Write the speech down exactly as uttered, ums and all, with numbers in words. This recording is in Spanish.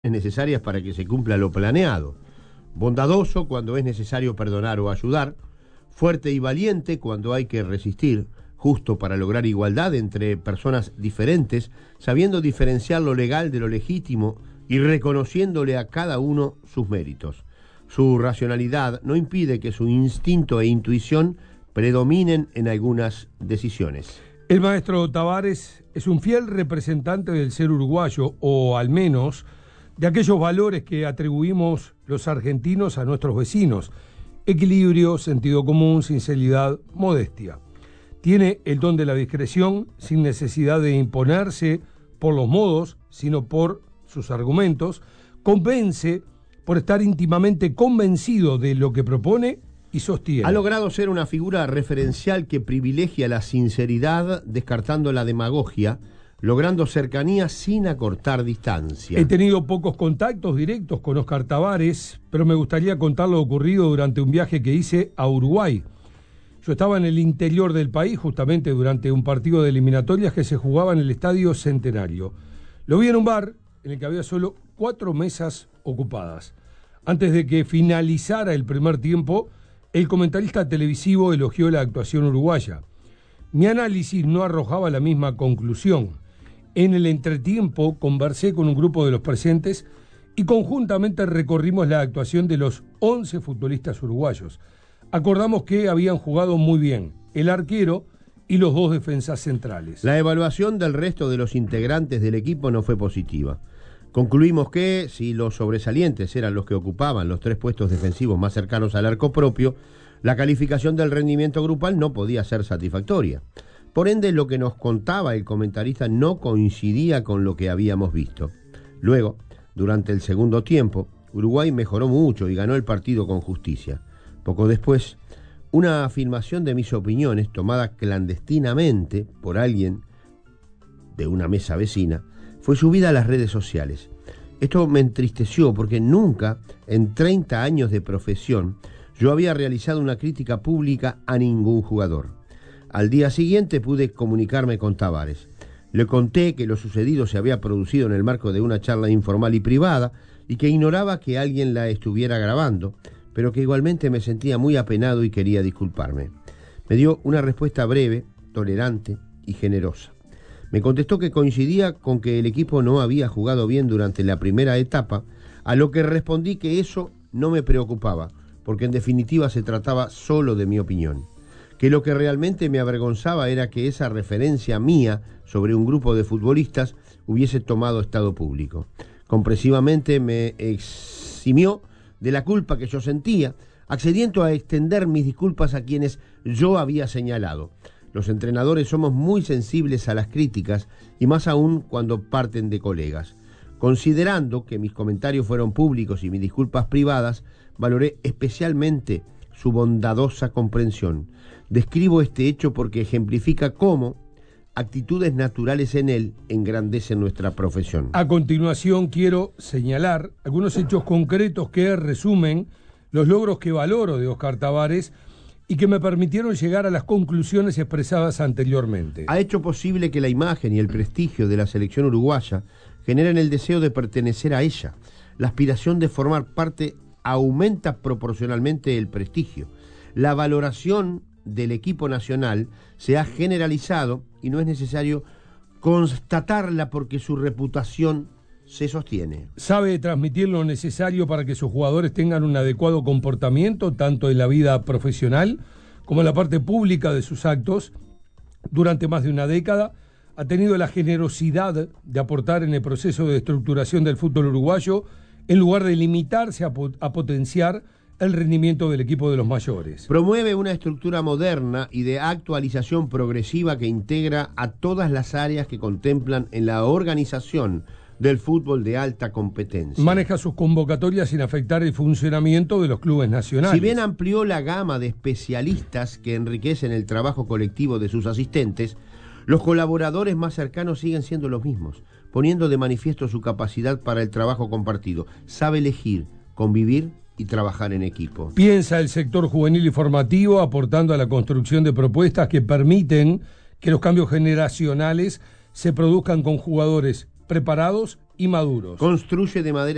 necesarias para que se cumpla lo planeado. Bondadoso cuando es necesario perdonar o ayudar, fuerte y valiente cuando hay que resistir, justo para lograr igualdad entre personas diferentes, sabiendo diferenciar lo legal de lo legítimo y reconociéndole a cada uno sus méritos. Su racionalidad no impide que su instinto e intuición predominen en algunas decisiones. El maestro Tavares es un fiel representante del ser uruguayo, o al menos de aquellos valores que atribuimos los argentinos a nuestros vecinos: equilibrio, sentido común, sinceridad, modestia. Tiene el don de la discreción sin necesidad de imponerse por los modos, sino por sus argumentos. Convence por estar íntimamente convencido de lo que propone y sostiene. Ha logrado ser una figura referencial que privilegia la sinceridad descartando la demagogia, logrando cercanía sin acortar distancia. He tenido pocos contactos directos con Óscar Tavares, pero me gustaría contar lo ocurrido durante un viaje que hice a Uruguay. Yo estaba en el interior del país, justamente durante un partido de eliminatorias que se jugaba en el Estadio Centenario. Lo vi en un bar en el que había solo cuatro mesas ocupadas. Antes de que finalizara el primer tiempo, el comentarista televisivo elogió la actuación uruguaya. Mi análisis no arrojaba la misma conclusión. En el entretiempo conversé con un grupo de los presentes y conjuntamente recorrimos la actuación de los once futbolistas uruguayos. Acordamos que habían jugado muy bien el arquero y los dos defensas centrales. La evaluación del resto de los integrantes del equipo no fue positiva. Concluimos que, si los sobresalientes eran los que ocupaban los tres puestos defensivos más cercanos al arco propio, la calificación del rendimiento grupal no podía ser satisfactoria. Por ende, lo que nos contaba el comentarista no coincidía con lo que habíamos visto. Luego, durante el segundo tiempo, Uruguay mejoró mucho y ganó el partido con justicia. Poco después, una afirmación de mis opiniones, tomada clandestinamente por alguien de una mesa vecina, fue subida a las redes sociales. Esto me entristeció porque nunca, en treinta años de profesión, yo había realizado una crítica pública a ningún jugador. Al día siguiente pude comunicarme con Tavares. Le conté que lo sucedido se había producido en el marco de una charla informal y privada y que ignoraba que alguien la estuviera grabando, pero que igualmente me sentía muy apenado y quería disculparme. Me dio una respuesta breve, tolerante y generosa. Me contestó que coincidía con que el equipo no había jugado bien durante la primera etapa, a lo que respondí que eso no me preocupaba, porque en definitiva se trataba solo de mi opinión. Que lo que realmente me avergonzaba era que esa referencia mía sobre un grupo de futbolistas hubiese tomado estado público. Comprensivamente me eximió de la culpa que yo sentía, accediendo a extender mis disculpas a quienes yo había señalado. Los entrenadores somos muy sensibles a las críticas y más aún cuando parten de colegas. Considerando que mis comentarios fueron públicos y mis disculpas privadas, valoré especialmente su bondadosa comprensión. Describo este hecho porque ejemplifica cómo actitudes naturales en él engrandecen nuestra profesión. A continuación quiero señalar algunos hechos concretos que resumen los logros que valoro de Óscar Tavares y que me permitieron llegar a las conclusiones expresadas anteriormente. Ha hecho posible que la imagen y el prestigio de la selección uruguaya generen el deseo de pertenecer a ella. La aspiración de formar parte aumenta proporcionalmente el prestigio. La valoración del equipo nacional se ha generalizado y no es necesario constatarla porque su reputación se sostiene. Sabe transmitir lo necesario para que sus jugadores tengan un adecuado comportamiento, tanto en la vida profesional como en la parte pública de sus actos. Durante más de una década ha tenido la generosidad de aportar en el proceso de estructuración del fútbol uruguayo, en lugar de limitarse a, pot- a potenciar el rendimiento del equipo de los mayores. Promueve una estructura moderna y de actualización progresiva que integra a todas las áreas que contemplan en la organización del fútbol de alta competencia. Maneja sus convocatorias sin afectar el funcionamiento de los clubes nacionales. Si bien amplió la gama de especialistas que enriquecen el trabajo colectivo de sus asistentes, los colaboradores más cercanos siguen siendo los mismos, poniendo de manifiesto su capacidad para el trabajo compartido. Sabe elegir, convivir y trabajar en equipo. Piensa el sector juvenil y formativo, aportando a la construcción de propuestas que permiten que los cambios generacionales se produzcan con jugadores preparados y maduros. Construye de manera